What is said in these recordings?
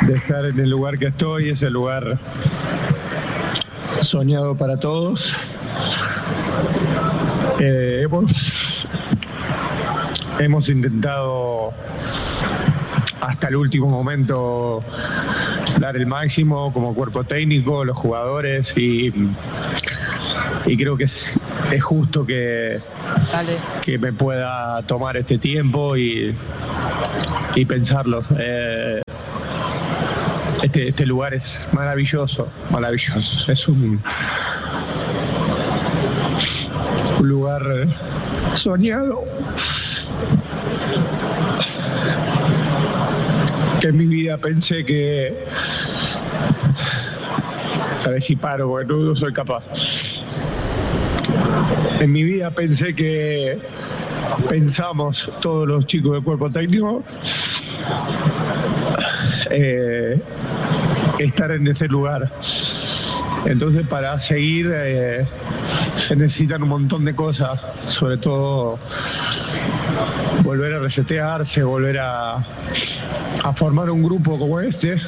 de estar en el lugar que estoy, es el lugar soñado para todos. Hemos intentado hasta el último momento dar el máximo como cuerpo técnico, los jugadores, y creo que es justo que me pueda tomar este tiempo y pensarlo. Este lugar es maravilloso. Es un lugar soñado, que en mi vida pensé que, a ver si paro porque no soy capaz. En mi vida pensamos todos los chicos del cuerpo técnico estar en ese lugar. Entonces, para seguir se necesitan un montón de cosas, sobre todo volver a resetearse, volver a formar un grupo como este,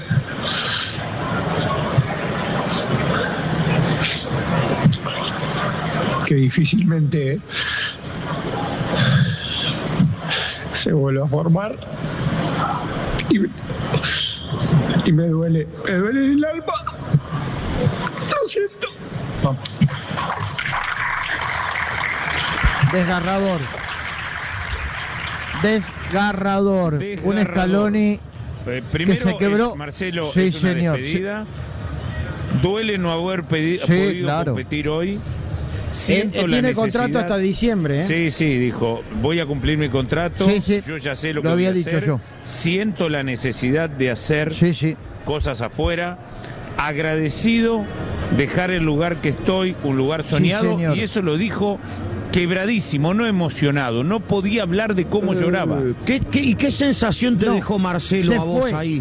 que difícilmente se vuelve a formar, y me duele en el alma. Lo siento. Desgarrador. Un Scaloni primero que se quebró. Marcelo, sí, es una señor. despedida. Duele no haber podido competir hoy. Tiene contrato hasta diciembre, ¿eh? Sí, dijo, voy a cumplir mi contrato. Sí. Yo ya sé lo que había voy a dicho hacer. yo. Siento la necesidad de hacer cosas afuera. Agradecido dejar el lugar que estoy, un lugar soñado, y eso lo dijo quebradísimo, no emocionado, no podía hablar de cómo lloraba. ¿Y qué sensación te dejó Marcelo a vos ahí?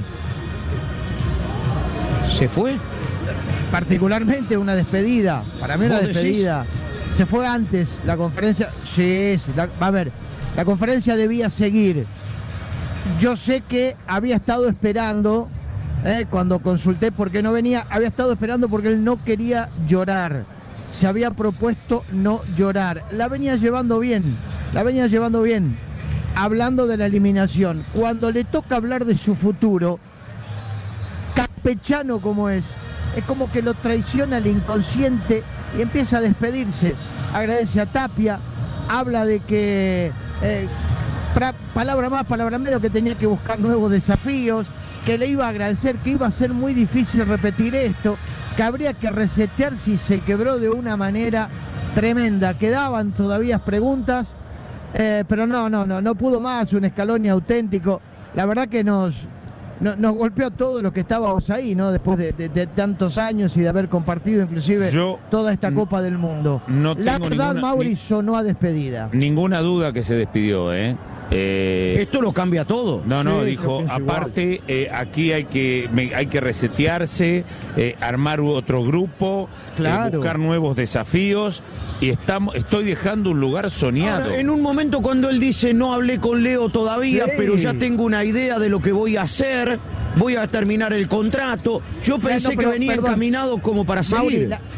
¿Se fue? Particularmente una despedida, para mí una despedida. Se fue antes la conferencia. La conferencia debía seguir. Yo sé que había estado esperando, cuando consulté por qué no venía, había estado esperando porque él no quería llorar. Se había propuesto no llorar. La venía llevando bien. Hablando de la eliminación. Cuando le toca hablar de su futuro, campechano como es como que lo traiciona el inconsciente y empieza a despedirse. Agradece a Tapia, habla de que palabra más, palabra menos, que tenía que buscar nuevos desafíos, que le iba a agradecer, que iba a ser muy difícil repetir esto, que habría que resetear si se quebró de una manera tremenda. Quedaban todavía preguntas, pero no pudo más. Un Scaloni auténtico. La verdad que nos golpeó a todos los que estábamos ahí, ¿no? Después de tantos años y de haber compartido inclusive toda esta Copa del Mundo. La verdad, Mauri, sonó a despedida. Ninguna duda que se despidió, Esto lo cambia todo. No, dijo, aparte aquí hay que resetearse, armar otro grupo, buscar nuevos desafíos, y estoy dejando un lugar soñado. Ahora, en un momento cuando él dice, no hablé con Leo todavía, pero ya tengo una idea de lo que voy a hacer, voy a terminar el contrato, yo pensé que venía encaminado como para seguir. Mauri,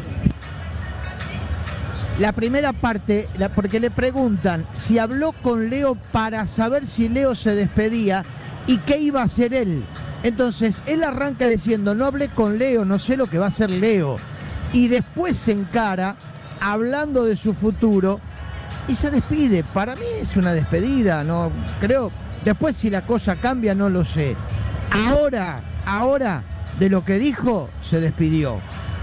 la primera parte, porque le preguntan si habló con Leo para saber si Leo se despedía y qué iba a hacer él. Entonces, él arranca diciendo, no hablé con Leo, no sé lo que va a hacer Leo. Y después se encara, hablando de su futuro, y se despide. Para mí es una despedida, no creo. Después, si la cosa cambia, no lo sé. Ahora, de lo que dijo, se despidió.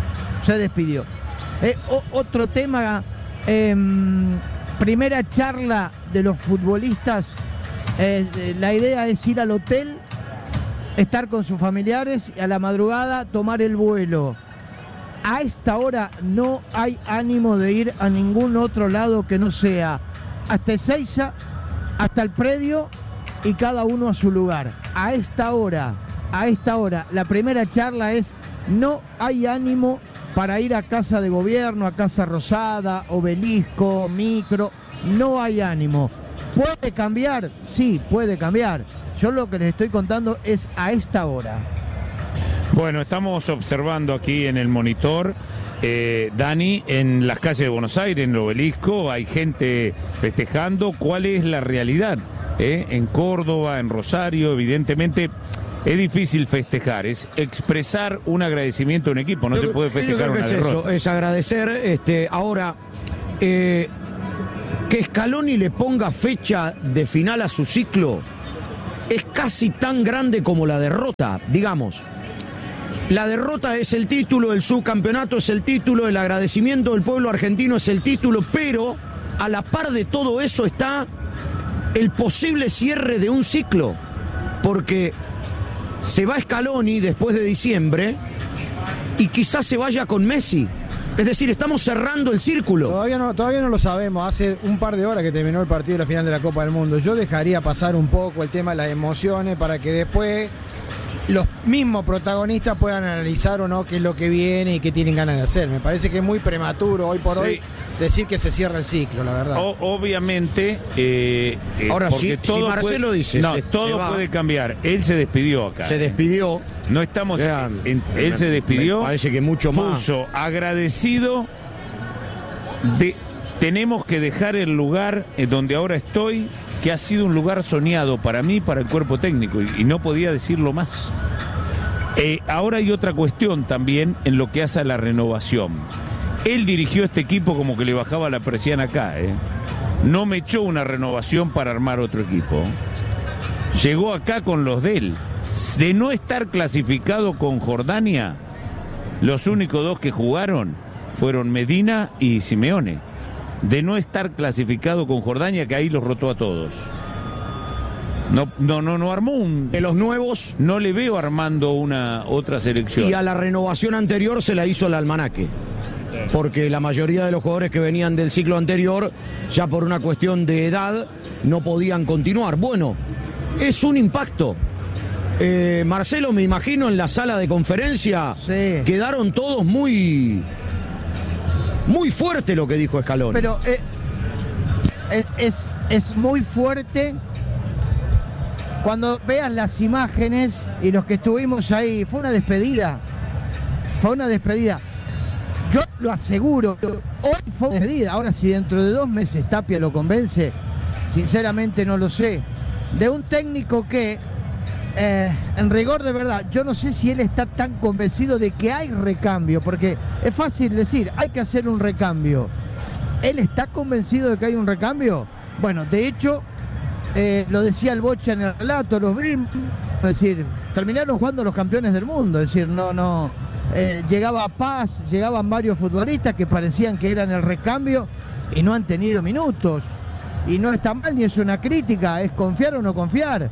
Otro tema, primera charla de los futbolistas, la idea es ir al hotel, estar con sus familiares y a la madrugada tomar el vuelo. A esta hora no hay ánimo de ir a ningún otro lado que no sea hasta Ezeiza, hasta el predio, y cada uno a su lugar. A esta hora, la primera charla es, no hay ánimo para ir a Casa de Gobierno, a Casa Rosada, Obelisco, Micro, no hay ánimo. ¿Puede cambiar? Sí, puede cambiar. Yo lo que les estoy contando es a esta hora. Bueno, estamos observando aquí en el monitor, Dani, en las calles de Buenos Aires, en el Obelisco, hay gente festejando. ¿Cuál es la realidad? En Córdoba, en Rosario, evidentemente es difícil festejar, es expresar un agradecimiento a un equipo, no se puede festejar una derrota. Es agradecer, ahora, que Scaloni le ponga fecha de final a su ciclo es casi tan grande como la derrota, digamos. La derrota es el título, el subcampeonato es el título, el agradecimiento del pueblo argentino es el título, pero a la par de todo eso está el posible cierre de un ciclo, porque se va Scaloni después de diciembre y quizás se vaya con Messi. Es decir, estamos cerrando el círculo. Todavía no lo sabemos. Hace un par de horas que terminó el partido de la final de la Copa del Mundo. Yo dejaría pasar un poco el tema de las emociones para que después los mismos protagonistas puedan analizar o no qué es lo que viene y qué tienen ganas de hacer. Me parece que es muy prematuro hoy por hoy decir que se cierra el ciclo, la verdad. Obviamente, ahora si Marcelo dice, todo puede cambiar. Él se despidió acá. Se despidió. No estamos. Él se despidió. Me parece que mucho más. Puso agradecido. Tenemos que dejar el lugar en donde ahora estoy, que ha sido un lugar soñado para mí, para el cuerpo técnico, y no podía decirlo más. Ahora hay otra cuestión también en lo que hace a la renovación. Él dirigió este equipo como que le bajaba la persiana acá, No me echó una renovación para armar otro equipo. Llegó acá con los de él. De no estar clasificado con Jordania, los únicos dos que jugaron fueron Medina y Simeone. De no estar clasificado con Jordania, que ahí los rotó a todos. No armó un... De los nuevos... No le veo armando otra selección. Y a la renovación anterior se la hizo el almanaque. Porque la mayoría de los jugadores que venían del ciclo anterior, ya por una cuestión de edad, no podían continuar. Bueno, es un impacto. Marcelo, me imagino, en la sala de conferencia, quedaron todos muy fuerte lo que dijo Scaloni. Pero es muy fuerte. Cuando vean las imágenes y los que estuvimos ahí, fue una despedida. Yo lo aseguro, hoy fue una despedida. Ahora, si dentro de 2 meses Tapia lo convence, sinceramente no lo sé. De un técnico que, en rigor de verdad, yo no sé si él está tan convencido de que hay recambio, porque es fácil decir, hay que hacer un recambio. ¿Él está convencido de que hay un recambio? Bueno, de hecho, lo decía el Bocha en el relato, los vimos, es decir, terminaron jugando los campeones del mundo, es decir, llegaba Paz, llegaban varios futbolistas que parecían que eran el recambio y no han tenido minutos. Y no está mal ni es una crítica, es confiar o no confiar.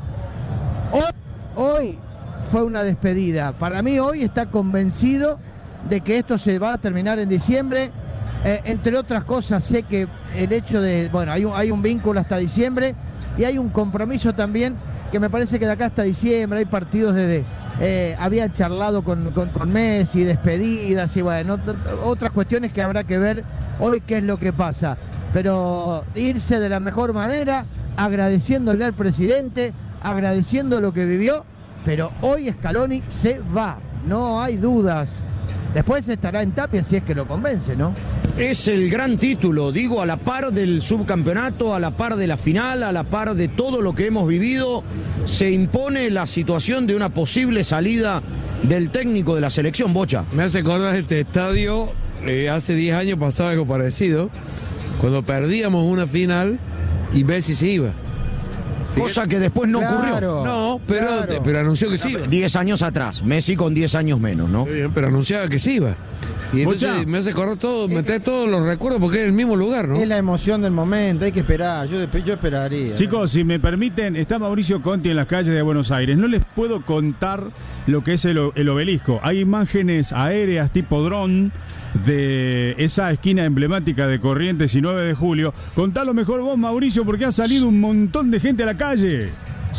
Hoy fue una despedida. Para mí hoy está convencido de que esto se va a terminar en diciembre. Entre otras cosas, sé que el hecho de, bueno, hay un vínculo hasta diciembre y hay un compromiso también que me parece que de acá hasta diciembre hay partidos había charlado con Messi, despedidas y bueno, otras cuestiones que habrá que ver hoy qué es lo que pasa. Pero irse de la mejor manera, agradeciéndole al presidente, agradeciendo lo que vivió, pero hoy Scaloni se va, no hay dudas. Después estará en Tapia si es que lo convence, ¿no? Es el gran título, digo, a la par del subcampeonato, a la par de la final, a la par de todo lo que hemos vivido, se impone la situación de una posible salida del técnico de la selección. Bocha. Me hace acordar este estadio, hace 10 años pasaba algo parecido, cuando perdíamos una final y Messi se iba. Cosa que después no ocurrió. No, pero anunció que se iba. 10 años atrás, Messi con 10 años menos, ¿no? Bien, pero anunciaba que se iba. Y entonces me hace correr todo, meter todos los recuerdos porque es el mismo lugar, ¿no? Es la emoción del momento, hay que esperar, yo esperaría. Chicos, si me permiten, está Mauricio Conti en las calles de Buenos Aires. No les puedo contar lo que es el obelisco. Hay imágenes aéreas tipo dron de esa esquina emblemática de Corrientes y 9 de julio. Contalo mejor vos, Mauricio, porque ha salido un montón de gente a la calle.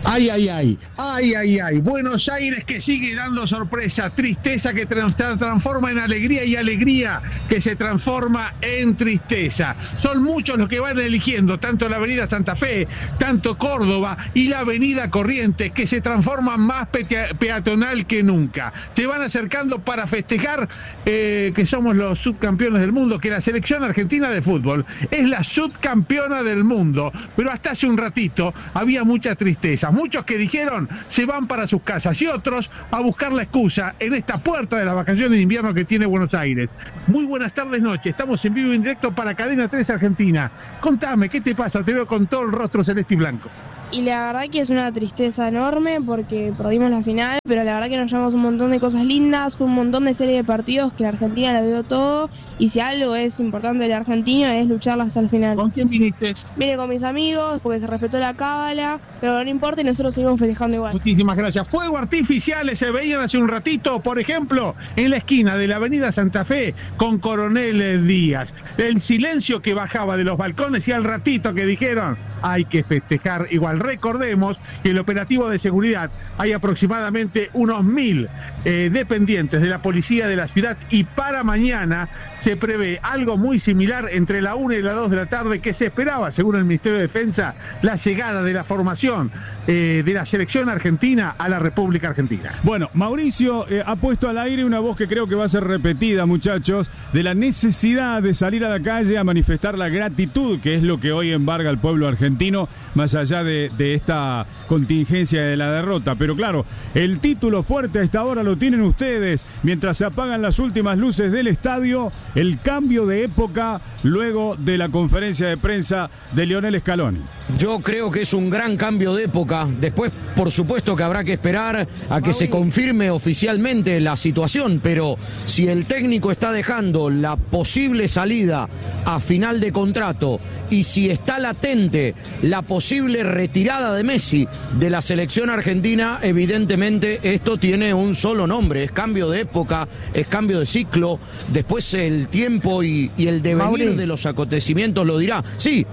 Ay, ay, ay, ay, ay, ay. Buenos Aires que sigue dando sorpresa, tristeza que se transforma en alegría y alegría que se transforma en tristeza. Son muchos los que van eligiendo, tanto la avenida Santa Fe, tanto Córdoba y la avenida Corrientes, que se transforman más peatonal que nunca. Se van acercando para festejar que somos los subcampeones del mundo, que la selección argentina de fútbol es la subcampeona del mundo. Pero hasta hace un ratito había mucha tristeza. Muchos que dijeron se van para sus casas y otros a buscar la excusa en esta puerta de las vacaciones de invierno que tiene Buenos Aires. Muy buenas tardes, noche. Estamos en vivo y en directo para Cadena 3 Argentina. Contame, ¿qué te pasa? Te veo con todo el rostro celeste y blanco. Y la verdad que es una tristeza enorme porque perdimos la final, pero la verdad que nos llevamos un montón de cosas lindas, fue un montón de serie de partidos que la Argentina la dio todo, y si algo es importante de la Argentina es lucharla hasta el final. ¿Con quién viniste? Vine con mis amigos porque se respetó la cábala, pero no importa y nosotros seguimos festejando igual. Muchísimas gracias. Fuegos artificiales se veían hace un ratito, por ejemplo, en la esquina de la avenida Santa Fe con Coronel Díaz. El silencio que bajaba de los balcones y al ratito que dijeron hay que festejar igual. Recordemos que el operativo de seguridad hay aproximadamente unos 1000 dependientes de la policía de la ciudad, y para mañana se prevé algo muy similar entre la 1 y la 2 de la tarde, que se esperaba, según el Ministerio de Defensa, la llegada de la formación de la selección argentina a la República Argentina. Bueno, Mauricio ha puesto al aire una voz que creo que va a ser repetida, muchachos, de la necesidad de salir a la calle a manifestar la gratitud, que es lo que hoy embarga al pueblo argentino, más allá de esta contingencia de la derrota. Pero claro, el título fuerte a esta hora lo tienen ustedes, mientras se apagan las últimas luces del estadio, el cambio de época luego de la conferencia de prensa de Lionel Scaloni. Yo creo que es un gran cambio de época. Después, por supuesto que habrá que esperar a que se confirme oficialmente la situación, pero si el técnico está dejando la posible salida a final de contrato y si está latente la posible retirada de Messi de la selección argentina, evidentemente esto tiene un solo nombre: es cambio de época, es cambio de ciclo. Después el tiempo y el devenir de los acontecimientos lo dirá. Sí.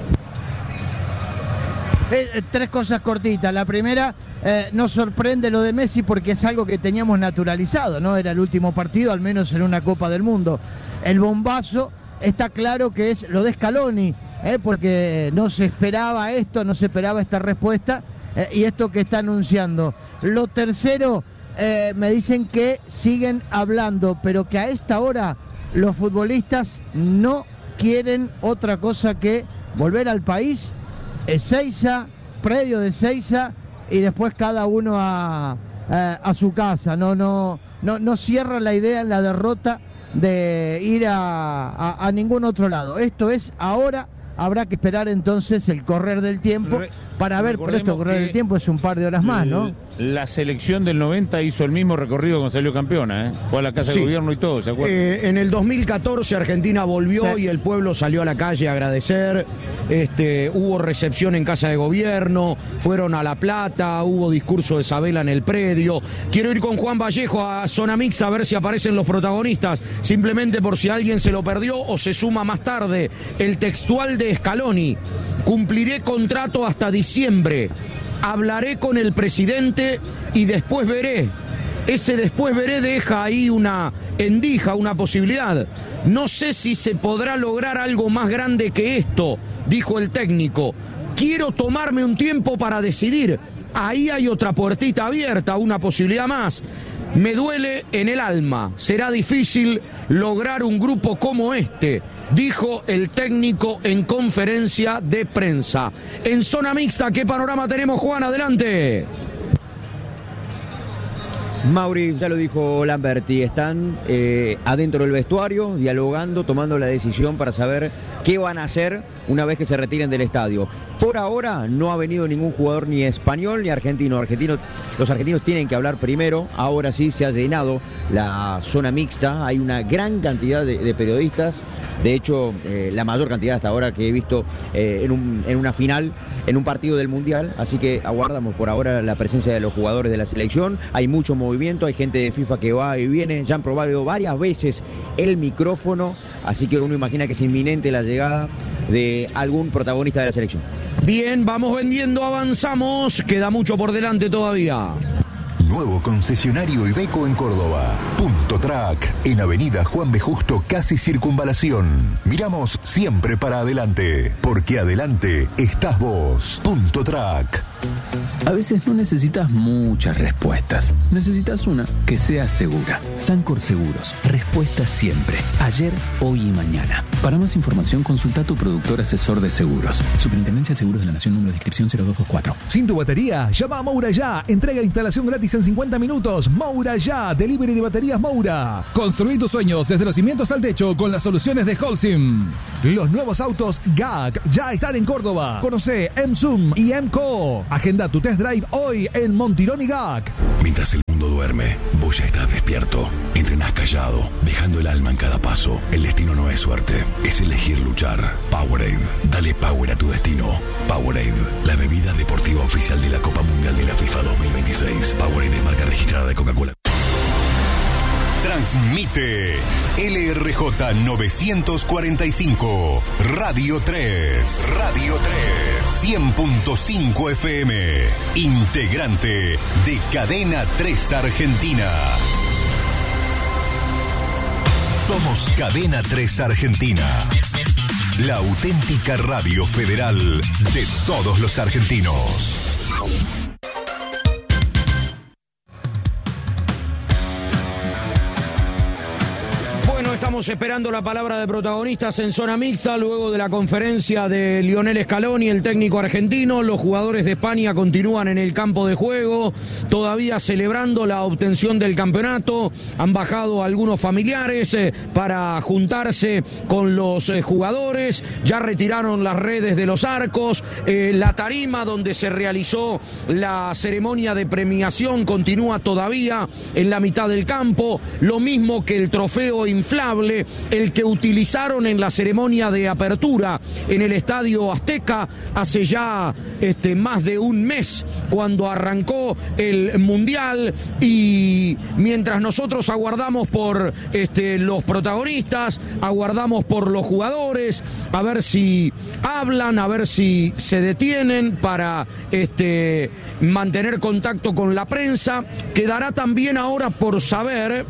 Tres cosas cortitas. La primera, nos sorprende lo de Messi porque es algo que teníamos naturalizado, ¿no? Era el último partido, al menos en una Copa del Mundo. El bombazo está claro que es lo de Scaloni, porque no se esperaba esto, no se esperaba esta respuesta, y esto que está anunciando. Lo tercero, me dicen que siguen hablando, pero que a esta hora los futbolistas no quieren otra cosa que volver al país, Ezeiza, predio de Ezeiza, y después cada uno a su casa. No cierra la idea en la derrota de ir a ningún otro lado. Esto es ahora. Habrá que esperar entonces el correr del tiempo para ver, pero esto correr del tiempo es un par de horas más, ¿no? La selección del 90 hizo el mismo recorrido cuando salió campeona, fue a la Casa de Gobierno y todo, ¿se acuerdan? En el 2014 Argentina volvió y el pueblo salió a la calle a agradecer, hubo recepción en Casa de Gobierno, fueron a La Plata, hubo discurso de Sabela en el predio. Quiero ir con Juan Vallejo a Zona Mixta a ver si aparecen los protagonistas, simplemente por si alguien se lo perdió o se suma más tarde. El textual de Scaloni: cumpliré contrato hasta diciembre, hablaré con el presidente y después veré. Ese después veré deja ahí una endija, una posibilidad. No sé si se podrá lograr algo más grande que esto, dijo el técnico. Quiero tomarme un tiempo para decidir. Ahí hay otra puertita abierta, una posibilidad más. Me duele en el alma. Será difícil lograr un grupo como este, dijo el técnico en conferencia de prensa. En Zona Mixta, ¿qué panorama tenemos, Juan? Adelante. Mauri, ya lo dijo Lamberti, están adentro del vestuario, dialogando, tomando la decisión para saber qué van a hacer una vez que se retiren del estadio. Por ahora no ha venido ningún jugador ni español ni argentino. Los argentinos tienen que hablar primero. Ahora sí se ha llenado la zona mixta, hay una gran cantidad de periodistas. De hecho, la mayor cantidad hasta ahora que he visto en una final, en un partido del Mundial. Así que aguardamos por ahora la presencia de los jugadores de la selección. Hay mucho movimiento, hay gente de FIFA que va y viene. Ya han probado varias veces el micrófono, así que uno imagina que es inminente la llegada de algún protagonista de la selección. Bien, vamos vendiendo, avanzamos. Queda mucho por delante todavía. Nuevo concesionario Iveco en Córdoba. Punto Track, en Avenida Juan B. Justo, casi Circunvalación. Miramos siempre para adelante, porque adelante estás vos. Punto Track. A veces no necesitas muchas respuestas. Necesitas una que sea segura. Sancor Seguros. Respuesta siempre. Ayer, hoy y mañana. Para más información, consulta a tu productor asesor de seguros. Superintendencia de Seguros de la Nación, número de inscripción 0224. ¿Sin tu batería? Llama a Moura Ya. Entrega e instalación gratis en 50 minutos. Moura Ya. Delivery de baterías Moura. Construí tus sueños desde los cimientos al techo con las soluciones de Holcim. Los nuevos autos GAC ya están en Córdoba. Conoce M-Zoom y M-Co. Agenda tu test drive hoy en Montirón y GAC. Mientras el mundo duerme, vos ya estás despierto. Entrenás callado, dejando el alma en cada paso. El destino no es suerte, es elegir luchar. Powerade, dale power a tu destino. Powerade, la bebida deportiva oficial de la Copa Mundial de la FIFA 2026. Powerade es marca registrada de Coca-Cola. Transmite LRJ 945, Radio 3, Radio 3, 100.5 FM, integrante de Cadena 3 Argentina. Somos Cadena 3 Argentina, la auténtica radio federal de todos los argentinos. Estamos esperando la palabra de protagonistas en zona mixta luego de la conferencia de Lionel Scaloni, el técnico argentino. Los jugadores de España continúan en el campo de juego, todavía celebrando la obtención del campeonato. Han bajado algunos familiares para juntarse con los jugadores. Ya retiraron las redes de los arcos. La tarima donde se realizó la ceremonia de premiación continúa todavía en la mitad del campo. Lo mismo que el trofeo inflable, el que utilizaron en la ceremonia de apertura en el Estadio Azteca hace ya más de un mes, cuando arrancó el Mundial. Y mientras nosotros aguardamos por los protagonistas, aguardamos por los jugadores, a ver si hablan, a ver si se detienen para mantener contacto con la prensa. Quedará también ahora por saber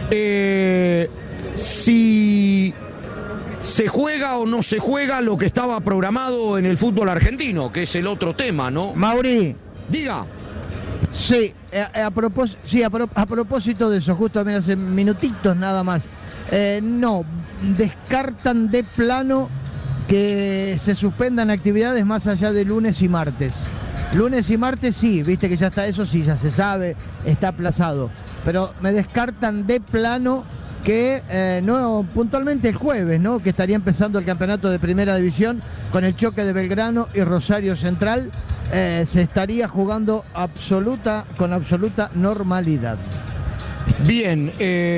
si se juega o no se juega lo que estaba programado en el fútbol argentino, que es el otro tema, ¿no? Mauri. Diga. Sí, a propósito de eso, justo hace minutitos nada más. No, descartan de plano que se suspendan actividades más allá de lunes y martes. Lunes y martes sí, viste que ya está, eso sí, ya se sabe, está aplazado. Pero me descartan de plano que no puntualmente el jueves, ¿no? Que estaría empezando el campeonato de Primera División con el choque de Belgrano y Rosario Central. Se estaría jugando con absoluta normalidad. Bien,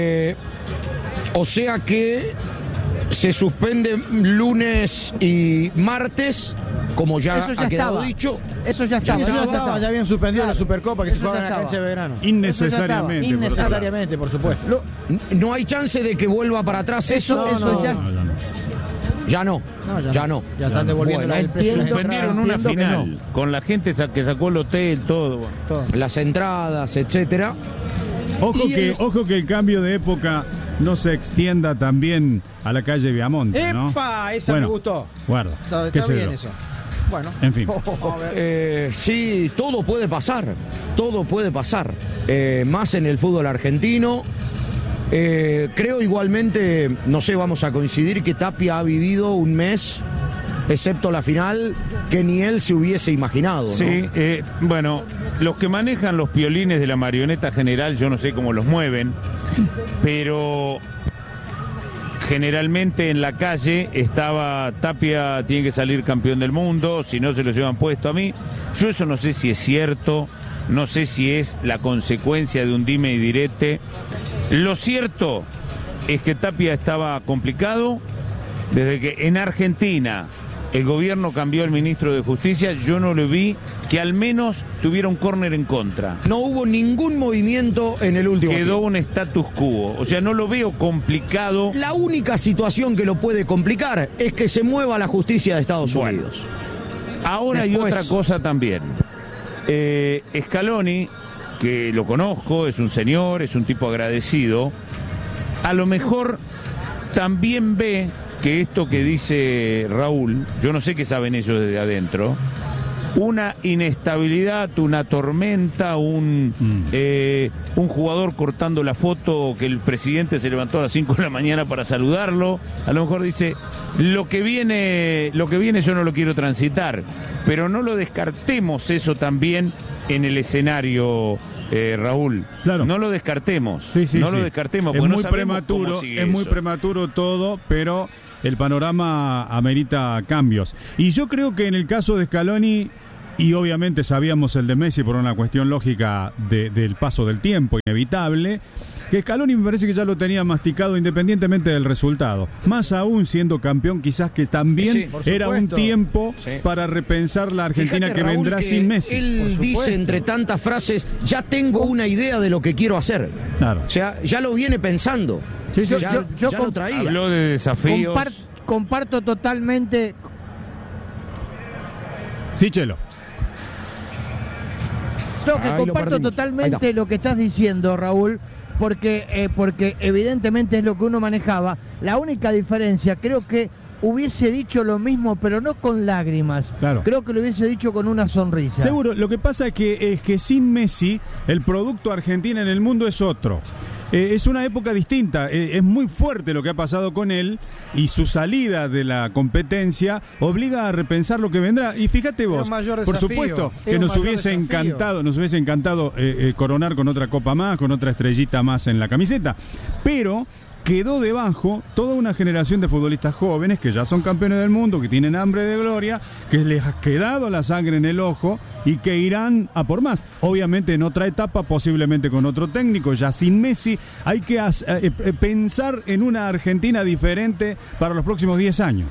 o sea que se suspende lunes y martes, como ya ha quedado dicho. Eso ya estaba. Ya habían suspendido la Supercopa que se jugaba en la cancha de Belgrano. Innecesariamente. Por supuesto. No hay chance de que vuelva para atrás eso. Ya no. Ya están devolviendo el precio. Suspendieron una final con la gente que sacó el hotel, todo. Las entradas, etcétera. Ojo que el cambio de época no se extienda también a la calle Viamonte, ¿no? ¡Epa! Esa me gustó. Guarda. Está bien eso. Bueno. En fin. Sí, todo puede pasar. Todo puede pasar. Más en el fútbol argentino. Creo igualmente, no sé, vamos a coincidir que Tapia ha vivido un mes, excepto la final, que ni él se hubiese imaginado, ¿no? Sí, bueno, los que manejan los piolines de la marioneta general, yo no sé cómo los mueven, pero generalmente en la calle estaba Tapia tiene que salir campeón del mundo, si no se lo llevan puesto a mí. Yo eso no sé si es cierto, no sé si es la consecuencia de un dime y direte. Lo cierto es que Tapia estaba complicado desde que en Argentina el gobierno cambió al ministro de Justicia. Yo no le vi que al menos tuviera un córner en contra. No hubo ningún movimiento en el último tiempo. Quedó un status quo. O sea, no lo veo complicado. La única situación que lo puede complicar es que se mueva la justicia de Estados Unidos. Ahora hay otra cosa también. Scaloni, que lo conozco, es un señor, es un tipo agradecido, a lo mejor también ve que esto que dice Raúl, yo no sé qué saben ellos desde adentro, una inestabilidad, una tormenta, un jugador cortando la foto que el presidente se levantó a las 5 de la mañana para saludarlo, a lo mejor dice, lo que viene yo no lo quiero transitar, pero no lo descartemos eso también en el escenario, Raúl. Claro. No lo descartemos. Lo descartemos. Es muy muy prematuro, muy prematuro todo, pero el panorama amerita cambios. Y yo creo que en el caso de Scaloni, y obviamente sabíamos el de Messi por una cuestión lógica del paso del tiempo, inevitable, que Scaloni me parece que ya lo tenía masticado independientemente del resultado. Más aún siendo campeón, quizás que también era un tiempo para repensar la Argentina. Fíjate, que Raúl, vendrá sin Messi. Él dice entre tantas frases, ya tengo una idea de lo que quiero hacer. Claro. O sea, ya lo viene pensando. Sí, ya lo traía. Habló de desafíos. Comparto totalmente. Sí, Chelo. No, que comparto totalmente lo que estás diciendo, Raúl, porque evidentemente es lo que uno manejaba. La única diferencia, creo que hubiese dicho lo mismo, pero no con lágrimas. Claro. Creo que lo hubiese dicho con una sonrisa. Seguro, lo que pasa es que sin Messi, el producto Argentina en el mundo es otro. Es una época distinta, es muy fuerte lo que ha pasado con él y su salida de la competencia obliga a repensar lo que vendrá. Y fíjate vos, por supuesto que nos hubiese encantado coronar con otra copa más, con otra estrellita más en la camiseta, pero quedó debajo toda una generación de futbolistas jóvenes que ya son campeones del mundo, que tienen hambre de gloria, que les ha quedado la sangre en el ojo y que irán a por más. Obviamente en otra etapa, posiblemente con otro técnico, ya sin Messi. Hay que pensar en una Argentina diferente para los próximos 10 años.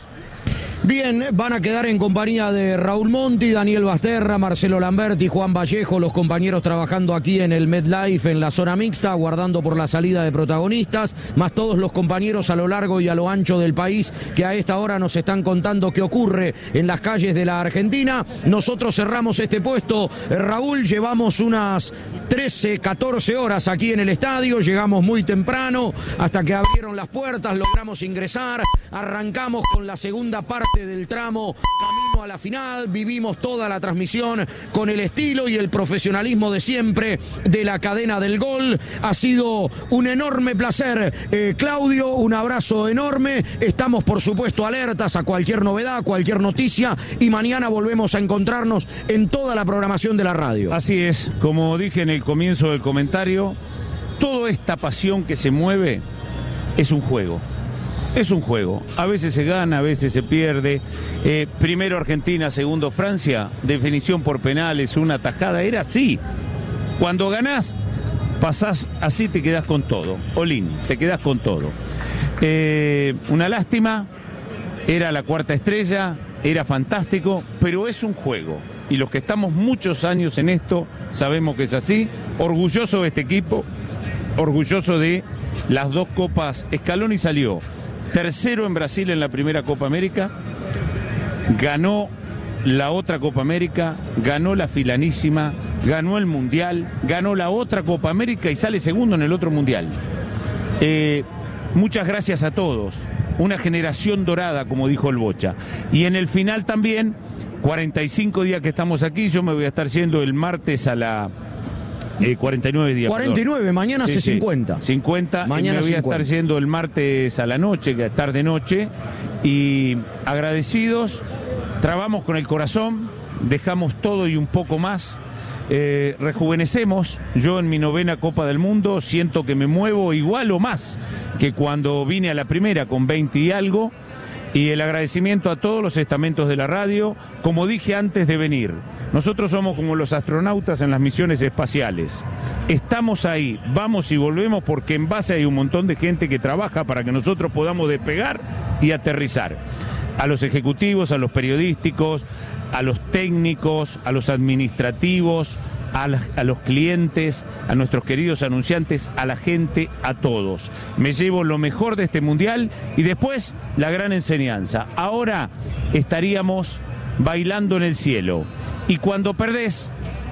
Bien, van a quedar en compañía de Raúl Monti, Daniel Basterra, Marcelo Lamberti, Juan Vallejo, los compañeros trabajando aquí en el MetLife en la zona mixta, aguardando por la salida de protagonistas, más todos los compañeros a lo largo y a lo ancho del país que a esta hora nos están contando qué ocurre en las calles de la Argentina. Nosotros cerramos este puesto, Raúl, llevamos unas 13, 14 horas aquí en el estadio, llegamos muy temprano, hasta que abrieron las puertas, logramos ingresar, arrancamos con la segunda parte del tramo camino a la final, vivimos toda la transmisión con el estilo y el profesionalismo de siempre de la cadena del gol. Ha sido un enorme placer, Claudio, un abrazo enorme, estamos por supuesto alertas a cualquier novedad, cualquier noticia, y mañana volvemos a encontrarnos en toda la programación de la radio. Así es, como dije en el comienzo del comentario, toda esta pasión que se mueve es un juego. Es un juego, a veces se gana, a veces se pierde. Primero Argentina, segundo Francia, definición por penales, una tajada, era así. Cuando ganás, pasás así, te quedás con todo. Olín, te quedás con todo. Una lástima, era la cuarta estrella, era fantástico, pero es un juego. Y los que estamos muchos años en esto, sabemos que es así. Orgulloso de este equipo, orgulloso de las dos copas. Scaloni salió tercero en Brasil en la primera Copa América, ganó la otra Copa América, ganó la filanísima, ganó el Mundial, ganó la otra Copa América y sale segundo en el otro Mundial. Muchas gracias a todos, una generación dorada, como dijo el Bocha. Y en el final también, 45 días que estamos aquí, yo me voy a estar yendo el martes a la... 49 días. 49, perdón. Mañana hace 50. 50, mañana y me voy a estar yendo el martes a la noche, tarde-noche, y agradecidos, trabamos con el corazón, dejamos todo y un poco más, rejuvenecemos. Yo en mi 9ª Copa del Mundo siento que me muevo igual o más que cuando vine a la primera con 20 y algo, y el agradecimiento a todos los estamentos de la radio, como dije antes de venir. Nosotros somos como los astronautas en las misiones espaciales. Estamos ahí, vamos y volvemos porque en base hay un montón de gente que trabaja para que nosotros podamos despegar y aterrizar. A los ejecutivos, a los periodísticos, a los técnicos, a los administrativos, a los clientes, a nuestros queridos anunciantes, a la gente, a todos. Me llevo lo mejor de este mundial y después la gran enseñanza. Ahora estaríamos bailando en el cielo. Y cuando perdés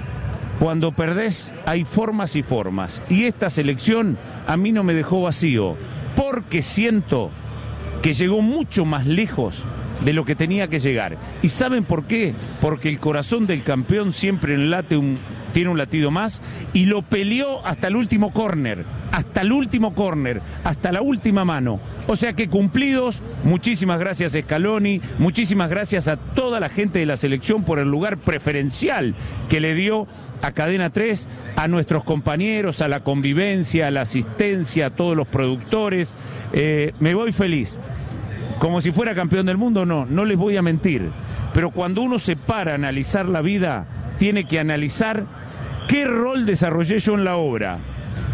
hay formas y formas. Y esta selección a mí no me dejó vacío, porque siento que llegó mucho más lejos de lo que tenía que llegar. ¿Y saben por qué? Porque el corazón del campeón siempre tiene un latido más, y lo peleó hasta el último córner, hasta la última mano. O sea que cumplidos. Muchísimas gracias Scaloni, muchísimas gracias a toda la gente de la selección por el lugar preferencial que le dio a Cadena 3, a nuestros compañeros, a la convivencia, a la asistencia, a todos los productores. Me voy feliz. Como si fuera campeón del mundo, no les voy a mentir. Pero cuando uno se para a analizar la vida, tiene que analizar qué rol desarrollé yo en la obra.